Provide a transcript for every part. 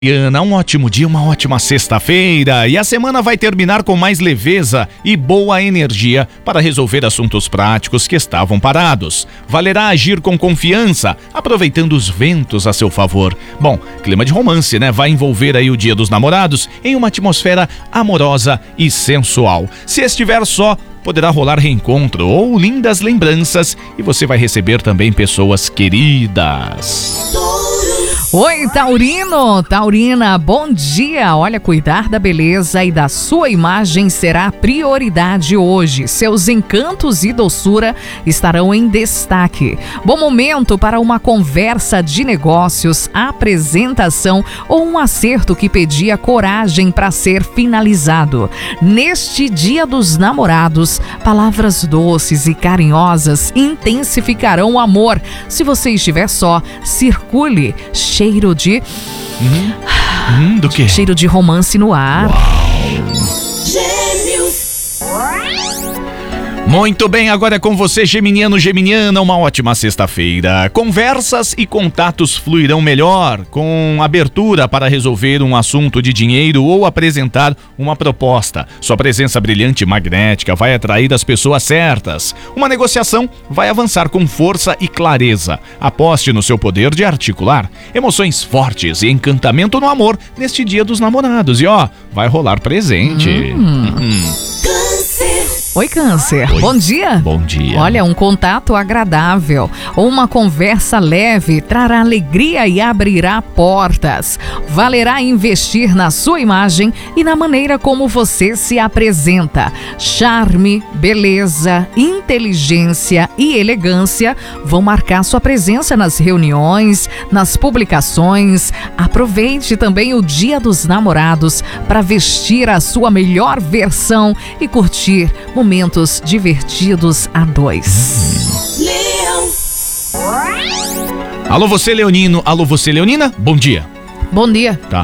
Ana, um ótimo dia, uma ótima sexta-feira e a semana vai terminar com mais leveza e boa energia para resolver assuntos práticos que estavam parados. Valerá agir com confiança, aproveitando os ventos a seu favor. Bom, clima de romance, né? Vai envolver aí o Dia dos Namorados em uma atmosfera amorosa e sensual. Se estiver só, poderá rolar reencontro ou lindas lembranças e você vai receber também pessoas queridas. Oi, Taurino, Taurina, bom dia. Olha, cuidar da beleza e da sua imagem será prioridade hoje. Seus encantos e doçura estarão em destaque. Bom momento para uma conversa de negócios, apresentação ou um acerto que pedia coragem para ser finalizado. Neste Dia dos Namorados, palavras doces e carinhosas intensificarão o amor. Se você estiver só, circule cheiro de... do quê? Cheiro de romance no ar. Muito bem, agora é com você, geminiano, geminiana, uma ótima sexta-feira. Conversas e contatos fluirão melhor, com abertura para resolver um assunto de dinheiro ou apresentar uma proposta. Sua presença brilhante e magnética vai atrair as pessoas certas. Uma negociação vai avançar com força e clareza. Aposte no seu poder de articular. Emoções fortes e encantamento no amor neste Dia dos Namorados. E vai rolar presente. Oi, Câncer. Oi. Bom dia. Bom dia. Olha, um contato agradável ou uma conversa leve trará alegria e abrirá portas. Valerá investir na sua imagem e na maneira como você se apresenta. Charme, beleza, inteligência e elegância vão marcar sua presença nas reuniões, nas publicações. Aproveite também o Dia dos Namorados para vestir a sua melhor versão e curtir momentos divertidos a dois. Alô, você, leonino. Alô, você, leonina. Bom dia. Bom dia. Tá.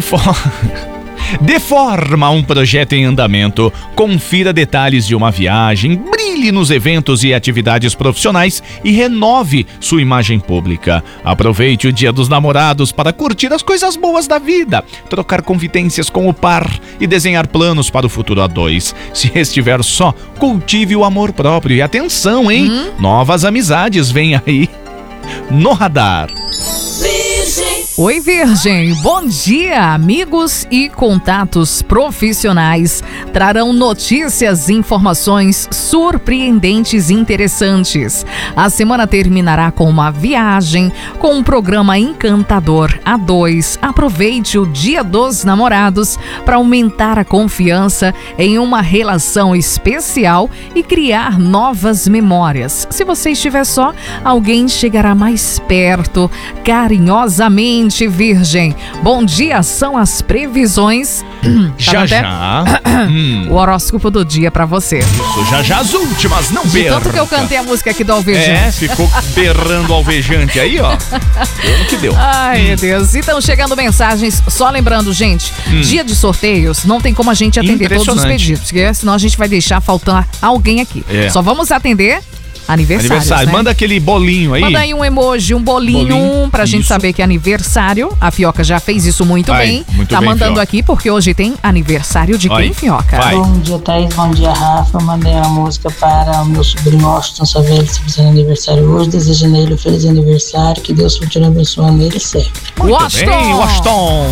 De forma um projeto em andamento, confira detalhes de uma viagem, brilhe nos eventos e atividades profissionais e renove sua imagem pública. Aproveite o Dia dos Namorados para curtir as coisas boas da vida, trocar confidências com o par e desenhar planos para o futuro a dois. Se estiver só, cultive o amor próprio e atenção, hein? Novas amizades vêm aí no radar. Oi, Virgem. Bom dia. Amigos e contatos profissionais trarão notícias e informações surpreendentes e interessantes. A semana terminará com uma viagem, com um programa encantador a dois. Aproveite o Dia dos Namorados para aumentar a confiança em uma relação especial e criar novas memórias. Se você estiver só, alguém chegará mais perto, carinhosamente. Virgem, bom dia, são as previsões. Já. O horóscopo do dia pra você. Isso, já as últimas, não De perca. tanto que eu cantei a música aqui do Alvejante. Ficou berrando o alvejante aí, ó. Deu no que deu. Ai, meu Deus. Então, chegando mensagens, só lembrando, gente, dia de sorteios, não tem como a gente atender todos os pedidos, porque senão a gente vai deixar faltar alguém aqui. Só vamos atender aniversário. Né? Manda aquele bolinho aí. Manda aí um emoji, um bolinho pra gente saber que é aniversário. A Fioca já fez isso muito bem. Tá mandando Fioca aqui porque hoje tem aniversário de quem, Fioca? Bom dia, Thaís. Bom dia, Rafa. Eu mandei uma música para o meu sobrinho Washington Savelli, se fizer aniversário hoje. Desejando a ele um feliz aniversário. Que Deus continue abençoando ele sempre. Washington.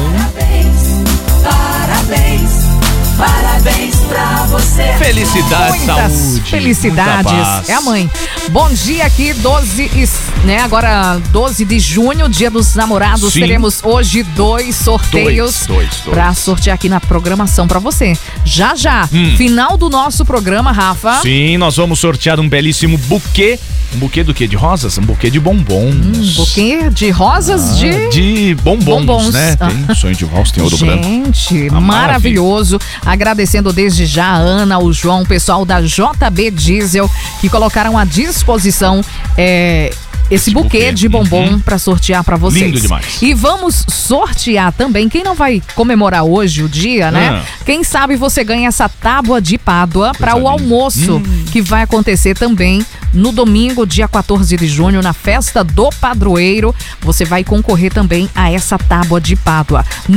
Parabéns pra você. Felicidade, saúde. Felicidades. É a mãe. Bom dia aqui, 12 de junho, Dia dos Namorados. Sim. Teremos hoje 2 sorteios pra sortear aqui na programação pra você. Já. Final do nosso programa, Rafa. Sim, nós vamos sortear um belíssimo buquê. Um buquê do quê? De rosas? Um buquê de bombons. Buquê de rosas de bombons, né? Tem sonho de valsa, tem ouro branco. Gente, maravilhoso. Agradecendo desde já a Ana, o João, o pessoal da JB Diesel, que colocaram à disposição esse buquê de bombom para sortear para vocês. Lindo demais. E vamos sortear também, quem não vai comemorar hoje o dia, né? Quem sabe você ganha essa tábua de Pádua para o almoço, que vai acontecer também no domingo, dia 14 de junho, na festa do padroeiro. Você vai concorrer também a essa tábua de Pádua.